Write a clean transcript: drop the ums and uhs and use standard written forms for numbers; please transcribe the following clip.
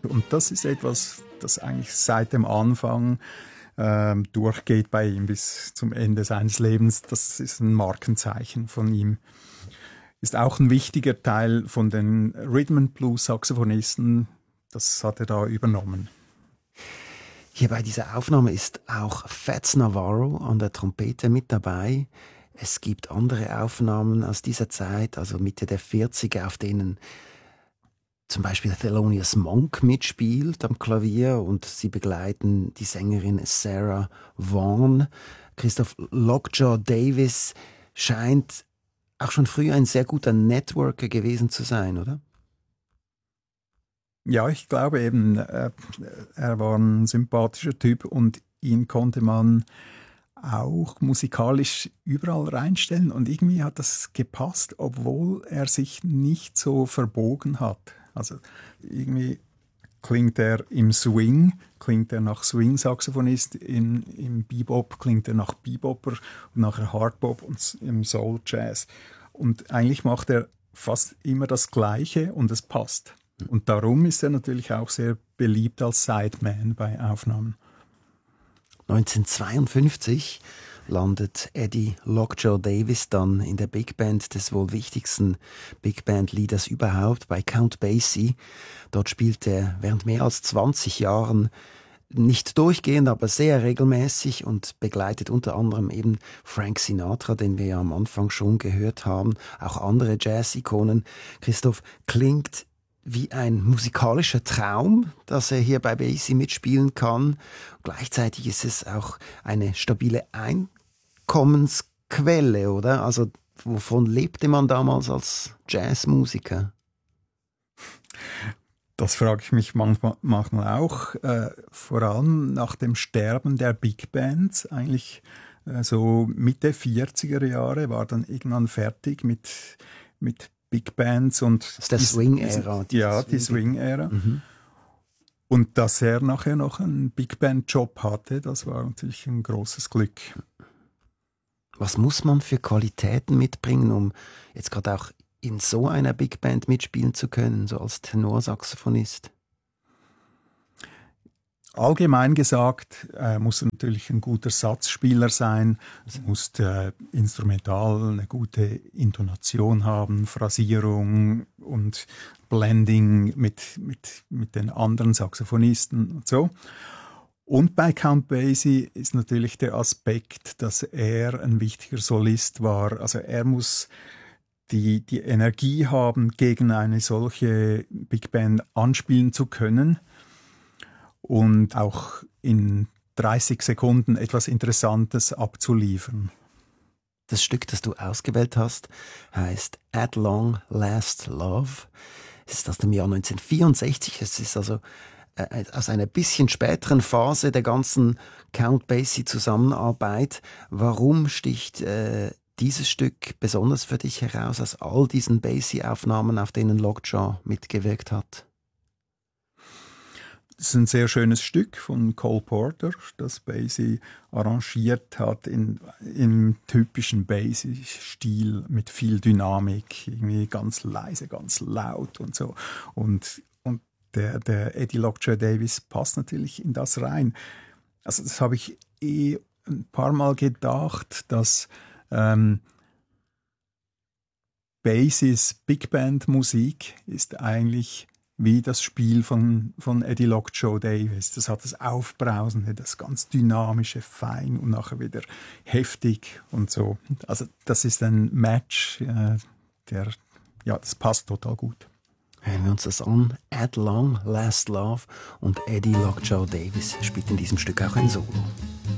Und das ist etwas, das eigentlich seit dem Anfang durchgeht bei ihm bis zum Ende seines Lebens. Das ist ein Markenzeichen von ihm. Ist auch ein wichtiger Teil von den Rhythm-and-Blues-Saxophonisten. Das hat er da übernommen. Hier bei dieser Aufnahme ist auch Fats Navarro an der Trompete mit dabei. Es gibt andere Aufnahmen aus dieser Zeit, also Mitte der 40er, auf denen zum Beispiel Thelonious Monk mitspielt am Klavier und sie begleiten die Sängerin Sarah Vaughan. Christoph, Lockjaw Davis scheint auch schon früh ein sehr guter Networker gewesen zu sein, oder? Ja, ich glaube eben, er war ein sympathischer Typ und ihn konnte man auch musikalisch überall reinstellen und irgendwie hat das gepasst, obwohl er sich nicht so verbogen hat. Also irgendwie klingt er im Swing, klingt er nach Swing-Saxophonist, im Bebop klingt er nach Bebopper und nachher Hardbop und im Soul-Jazz. Und eigentlich macht er fast immer das Gleiche und es passt. Und darum ist er natürlich auch sehr beliebt als Sideman bei Aufnahmen. 1952 landet Eddie Lockjaw Davis dann in der Big Band des wohl wichtigsten Big Band-Leaders überhaupt, bei Count Basie. Dort spielt er während mehr als 20 Jahren nicht durchgehend, aber sehr regelmäßig und begleitet unter anderem eben Frank Sinatra, den wir ja am Anfang schon gehört haben, auch andere Jazz-Ikonen. Christoph, klingt wie ein musikalischer Traum, dass er hier bei Basie mitspielen kann. Gleichzeitig ist es auch eine stabile Einkommensquelle, oder? Also wovon lebte man damals als Jazzmusiker? Das frage ich mich manchmal auch. Vor allem nach dem Sterben der Big Bands, eigentlich so Mitte 40er Jahre, war dann irgendwann fertig mit Big Bands und das ist der Swing-Ära. Ja, die Swing-Ära. Mhm. Und dass er nachher noch einen Big Band-Job hatte, das war natürlich ein großes Glück. Was muss man für Qualitäten mitbringen, um jetzt gerade auch in so einer Big Band mitspielen zu können, so als Tenorsaxophonist? Allgemein gesagt muss er natürlich ein guter Satzspieler sein, es muss instrumental eine gute Intonation haben, Phrasierung und Blending mit den anderen Saxophonisten und so. Und bei Count Basie ist natürlich der Aspekt, dass er ein wichtiger Solist war. Also er muss die Energie haben, gegen eine solche Big Band anspielen zu können. Und auch in 30 Sekunden etwas Interessantes abzuliefern. Das Stück, das du ausgewählt hast, heißt At Long Last Love. Es ist aus dem Jahr 1964. Es ist also aus einer bisschen späteren Phase der ganzen Count Basie-Zusammenarbeit. Warum sticht dieses Stück besonders für dich heraus aus all diesen Basie-Aufnahmen, auf denen Lockjaw mitgewirkt hat? Es ist ein sehr schönes Stück von Cole Porter, das Basie arrangiert hat im typischen Basie-Stil mit viel Dynamik, irgendwie ganz leise, ganz laut und so. Und der Eddie Lockjaw Davis passt natürlich in das rein. Also das habe ich ein paar Mal gedacht, dass Basies Big Band Musik ist eigentlich wie das Spiel von Eddie Lockjaw Davis. Das hat das Aufbrausende, das ganz Dynamische, fein und nachher wieder heftig und so. Also das ist ein Match, das passt total gut. Hören wir uns das an. At Long Last Love und Eddie Lockjaw Davis spielt in diesem Stück auch ein Solo.